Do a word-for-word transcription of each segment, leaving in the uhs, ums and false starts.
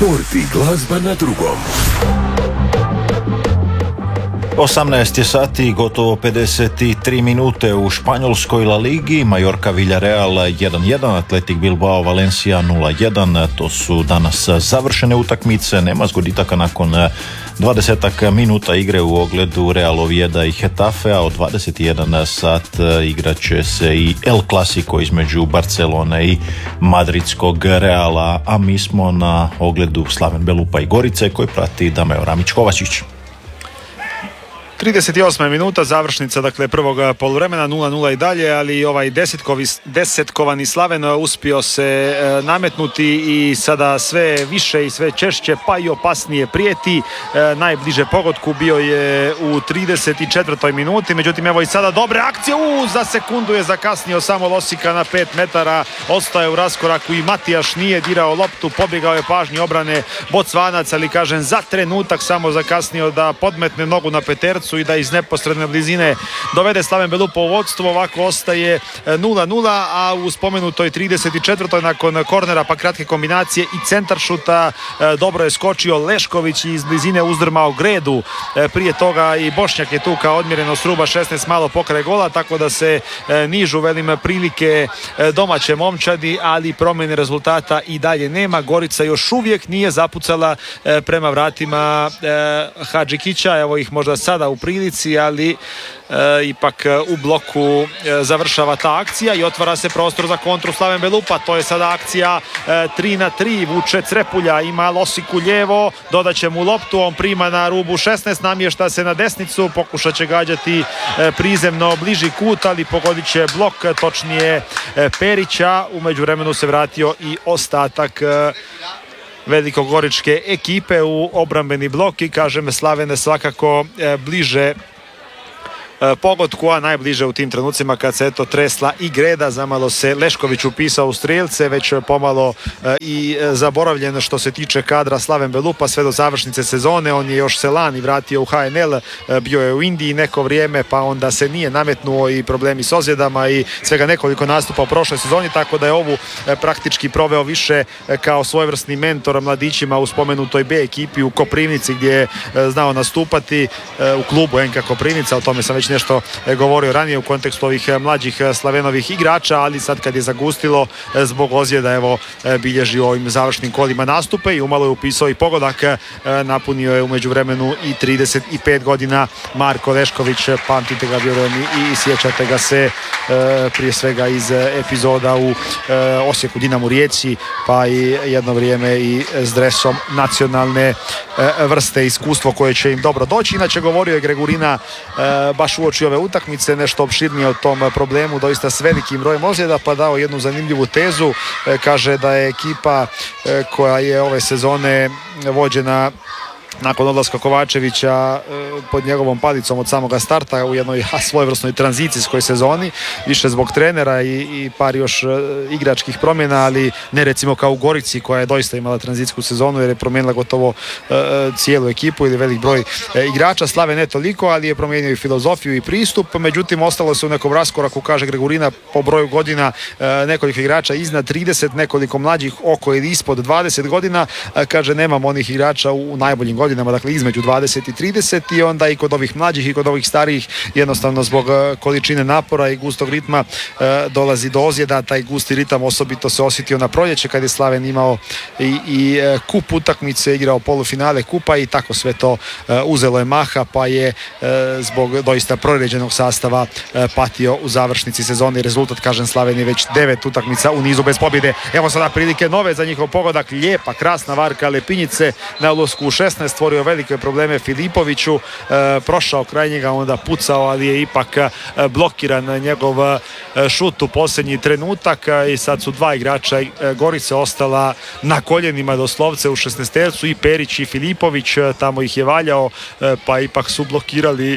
Sport i glazba na drugom. osamnaest je sati i gotovo pedeset tri minute u španjolskoj La Ligi. Mallorca Villarreal jedan jedan, Athletic Bilbao Valencia nula jedan. To su danas završene utakmice. Nema zgoditaka nakon dvadesetak minuta igre u ogledu Real Ovieda i Getafe, a od dvadeset jedan sat igrat će se i El Clasico između Barcelone i madridskog Reala, a mi smo na ogledu Slaven Belupa i Gorice koji prati Dameo Ramić-Kovačić. trideset osma minuta, završnica dakle prvog poluvremena, nula nula i dalje, ali ovaj desetkovi, desetkovani Slaven uspio se e, nametnuti i sada sve više i sve češće pa i opasnije prijeti. E, najbliže pogodku bio je u trideset četvrtoj minuti, međutim evo i sada dobre akcije, u, za sekundu je zakasnio samo Losika na pet metara, ostaje u raskoraku i Matijaš nije dirao loptu, pobjegao je pažnji obrane Bocvanac, ali kažem za trenutak samo zakasnio da podmetne nogu na petercu i da iz neposredne blizine dovede Slaven Belupa u vodstvo. Ovako ostaje nula nula, a u spomenutoj trideset četvrtoj nakon kornera pa kratke kombinacije i centar šuta dobro je skočio Lešković i iz blizine uzdrmao Gredu. Prije toga i Bošnjak je tu kao odmjereno s ruba šesnaest malo pokraj gola, tako da se nižu velim prilike domaće momčadi, ali promjene rezultata i dalje nema. Gorica još uvijek nije zapucala prema vratima Hadžikića, evo ih možda sada u prilici, ali e, ipak u bloku e, završava ta akcija i otvara se prostor za kontru Slaven Belupa. To je sada akcija e, tri na tri, vuče Crepulja, ima Losiku lijevo, dodaće mu loptu, on prima na rubu šesnaest, namješta se na desnicu, pokušat će gađati e, prizemno bliži kut, ali pogodit će blok, točnije e, Perića. U međuvremenu se vratio i ostatak e, velikogoričke ekipe u obrambeni blok i kažem Slavene svakako e, bliže pogodku, a najbliže u tim trenucima kad se eto tresla i Greda, zamalo se Lešković upisao u strijelce, već pomalo e, i zaboravljen što se tiče kadra Slaven Belupa sve do završnice sezone. On je još se lani vratio u H N L, e, bio je u Indiji neko vrijeme, pa onda se nije nametnuo i problemi s ozljedama i svega nekoliko nastupa u prošloj sezoni, tako da je ovu e, praktički proveo više e, kao svojevrsni mentor mladićima u spomenutoj B ekipi u Koprivnici gdje je e, znao nastupati e, u klubu N K Koprivnica. O tome sam već nešto govorio ranije u kontekstu ovih mlađih Slavenovih igrača, ali sad kad je zagustilo zbog ozljeda, evo bilježi ovim završnim kolima nastupe i umalo je upisao i pogodak. Napunio je u međuvremenu i trideset pet godina Marko Lešković, pamtite ga vjerujem i sjećate ga se prije svega iz epizoda u Osijeku, Dinamu Rijeci, pa i jedno vrijeme i s dresom nacionalne vrste, iskustvo koje će im dobro doći. Inače govorio je Gregurina baš uoči ove utakmice nešto opširnije o tom problemu, doista s velikim brojem ozljeda, pa dao jednu zanimljivu tezu. Kaže da je ekipa koja je ove sezone vođena nakon odlaska Kovačevića pod njegovom palicom od samoga starta u jednoj svojevrsnoj tranzicijskoj sezoni, više zbog trenera i, i par još igračkih promjena, ali ne recimo kao u Gorici koja je doista imala tranzicijsku sezonu jer je promijenila gotovo uh, cijelu ekipu ili velik broj uh, igrača. Slave ne toliko, ali je promijenio i filozofiju i pristup, međutim ostalo se u nekom raskoraku, kaže Gregurina, po broju godina uh, nekoliko igrača iznad trideset, nekoliko mlađih oko ili ispod dvadeset godina. Uh, kaže nemamo onih igrača u, u najboljim godinama, dakle između dvadeset i trideset, i onda i kod ovih mlađih i kod ovih starijih jednostavno zbog količine napora i gustog ritma e, dolazi do ozljeda. Taj gusti ritam osobito se osjetio na proljeće kad je Slaven imao i, i e, kup utakmice, igrao polufinale kupa i tako sve to e, uzelo je maha, pa je e, zbog doista proređenog sastava e, patio u završnici sezone i rezultat, kažem, Slaven je već devet utakmica u nizu bez pobjede. Evo sada prilike nove za njihov pogodak, lijepa krasna varka Lepinjice na ulasku u šesnaest, stvorio velike probleme Filipoviću, e, prošao kraj njega, onda pucao, ali je ipak e, blokiran njegov e, šut u posljednji trenutak e, i sad su dva igrača e, Gorice ostala na koljenima doslovce u šesnaestercu, i Perić i Filipović, e, tamo ih je valjao, e, pa ipak su blokirali e,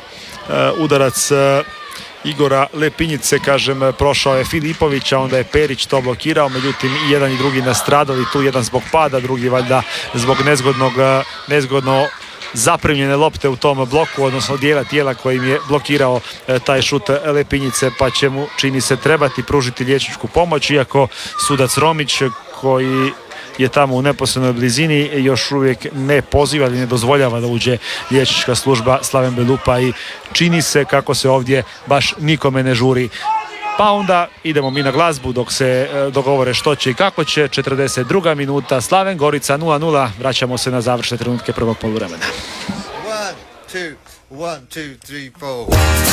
udarac e, Igora Lepinjice, kažem, prošao je Filipović, a onda je Perić to blokirao, međutim i jedan i drugi nastradali, tu jedan zbog pada, drugi valjda zbog nezgodnog, nezgodno zapremljene lopte u tom bloku, odnosno dijela tijela kojim je blokirao e, taj šut Lepinjice, pa će mu, čini se, trebati pružiti liječničku pomoć, iako sudac Romić, koji je tamo u neposrednoj blizini, još uvijek ne poziva ili ne dozvoljava da uđe liječnička služba Slaven Belupa i čini se kako se ovdje baš nikome ne žuri. Pa onda idemo mi na glazbu dok se e, dogovore što će i kako će. četrdeset druga minuta, Slaven Gorica nula nula, vraćamo se na završne trenutke prvog poluvremena. One, two, one, two, three, four.